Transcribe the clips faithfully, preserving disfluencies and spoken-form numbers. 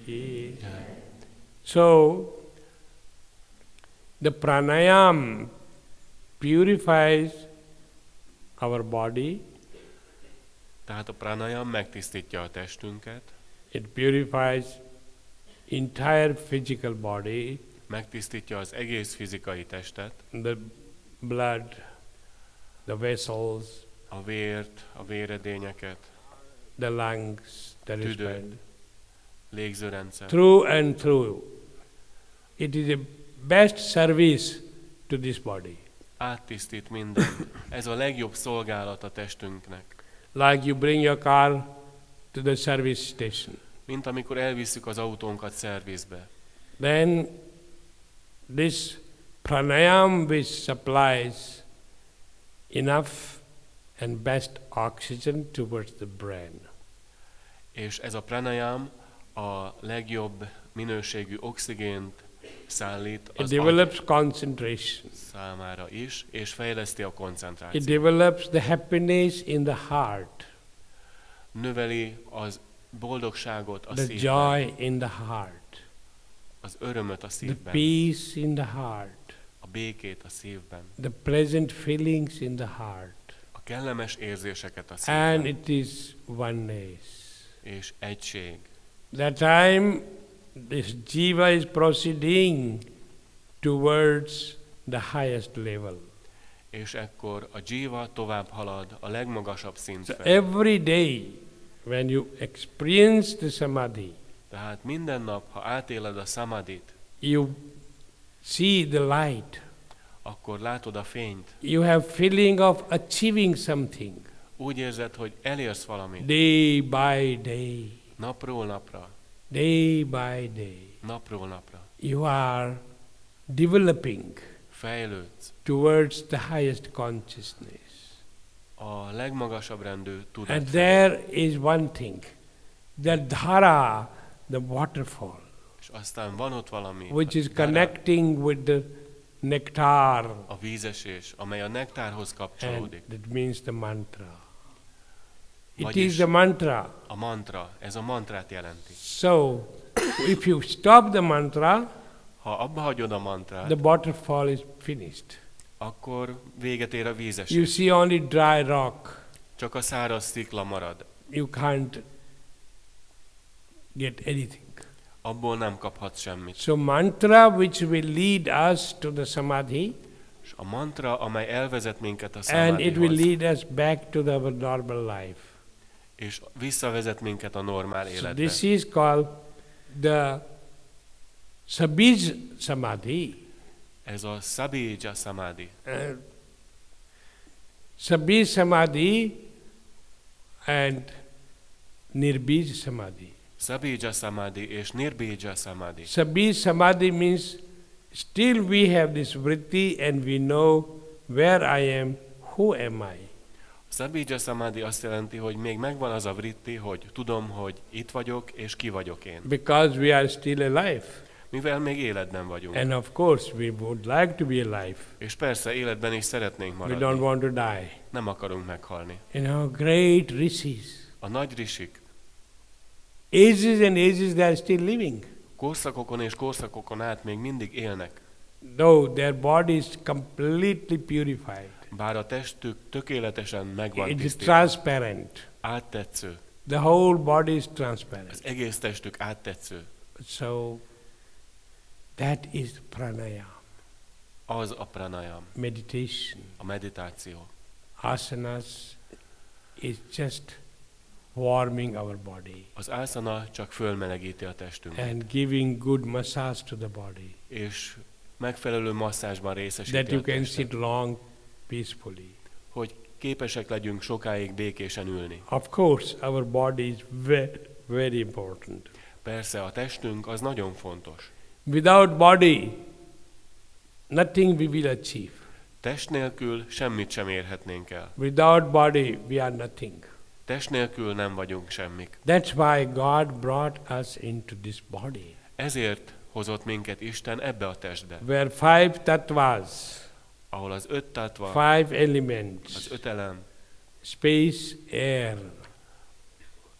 Ki. So, the pranayam purifies our body. Tehát a pranayam megtisztítja a testünket, It purifies entire physical body, megtisztítja az egész fizikai testet, the blood, the vessels, a vért, a véredényeket, the lungs, the Tüdő. respiratory. légzőrendszer. Through and through. It is a best service to this body. Áttisztít mindent. Ez a legjobb szolgálat a testünknek. Like you bring your car to the service station. Mint amikor elvisszük az autónkat szervizbe. Then this pranayam which supplies enough and best oxygen towards the brain. És ez a pranayam a legjobb minőségű oxigént szállít It az develops agy concentration. számára is, és fejleszti a koncentrációt. It develops the happiness in the heart, Növeli az boldogságot a the szívben, joy in the heart, az örömöt a the szívben, peace in the heart, a békét a szívben, the pleasant feelings in the heart. a kellemes érzéseket a And szívben, it is oneness. és egység. That time this jiva is proceeding towards the highest level. És ekkor a jiva tovább halad a legmagasabb szint So felé. every day when you experience the samadhi, Tehát minden nap, ha átéled a samadit, you see the light. akkor látod a fényt. You have feeling of achieving something Úgy érzed, hogy elérsz valamit. day by day, Napról napra, day by day. napról napra. You are developing Fejlődsz towards the highest consciousness. a legmagasabb rendű And tudat felé. there is one thing, the dhara, the waterfall, És aztán van ott valami, which a is dhara, connecting with the nectar, a vízesés, amely a nektárhoz and kapcsolódik. that means the mantra. It Vagyis is the mantra. a mantra, ez a mantrát jelenti. So, if you stop the mantra, Ha abba hagyod a mantrát, the waterfall is finished. akkor véget ér a You vízesés. see only dry rock. Csak a száraz szikla marad. You can't get anything. Abból nem kaphatsz semmit. So mantra which will lead us to the samadhi, És a mantra, amely elvezet minket a and it will samadhihoz, lead us back to the normal life. és visszavezet minket a normál So életbe. this is called the sabij samadhi. Ez a Sabija Samadhi. Uh, sabij samadhi and nirbij samadhi. Sabija Samadhi és Nirbija Samadhi. Sabij samadhi means still we have this vritti and we know where I am, who am I. Sabija Samadhi azt jelenti, hogy még megvan az a vritti, hogy tudom, hogy itt vagyok, és ki vagyok én. Because we are still alive. Mivel még életben vagyunk. And of course we would like to be alive. És persze életben is szeretnénk We don't maradni. want to die. Nem akarunk meghalni. You know, great rishis, A nagy risik ages and ages they are still living. korszakokon és korszakokon át még mindig élnek. Though their body is completely purified. Bár a testük tökéletesen megvan It is tisztítva. transparent. Áttetsző. The whole body is Az transparent. egész testük áttetsző. So that is pranayama, Az a pranayam, meditation. a meditáció. Asanas is just warming our body Az asana csak fölmelegíti a testünket, and giving good massage to the body, és megfelelő masszázsban that részesíti you a can testet, sit long peacefully. hogy képesek legyünk sokáig békésen ülni. Of course, our body is very, very important. Persze a testünk az nagyon fontos. Without body, nothing we will achieve. Test nélkül semmit sem érhetnénk el. Without body, we are nothing. Test nélkül nem vagyunk semmik. That's why God brought us into this body, Ezért hozott minket Isten ebbe a testbe, where five tattvas, ahol az öt tattva, five elements, az öt elem, space, air,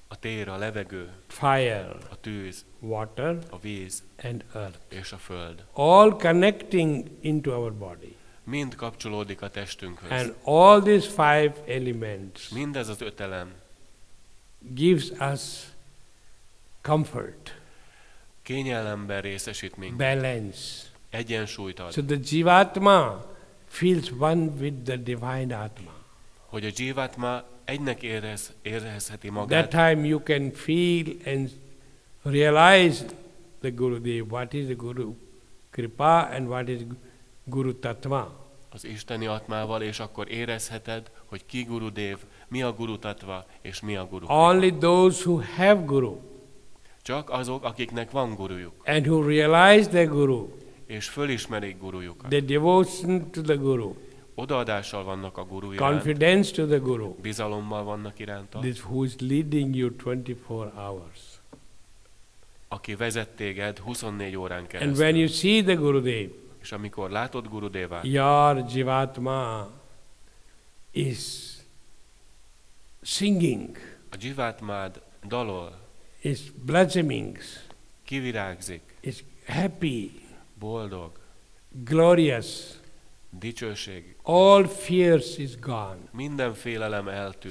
A tér, a levegő, fire, a tűz, water, a víz and earth. és a föld. All connecting into our body. Mind kapcsolódik a testünkhöz. And all these five elements Mindez az öt elem gives us comfort, kényelemben részesít minket. balance. Egyensúlyt ad. So the Jivatma feels one with the divine Atma. Hogy a Jivatma egynek érez, érezheti That magát, time you can feel and realize the Gurudev, what is the Guru Kripa and what is Guru Tatma. az isteni atmával, és akkor érezheted, hogy ki Gurudev, mi a Guru Tatva, és mi a Guru Kripa. Only those who have Guru Csak azok, akiknek van gurujuk, and who realize their Guru, és fölismerik gurujukat. their devotion to the Guru, Odaadással vannak a guru iránt, confidence to the Guru, bizalommal vannak iránta, this who is leading you twenty-four hours. aki vezet téged huszonnégy órán And when keresztül. you see the Gurudev, És amikor látod Gurudevát, your Jivatma is singing, a Jivatmád dalol, is blossoming, kivirágzik, is happy, boldog, glorious. dicsőség, All fears is gone. minden félelem eltűnt.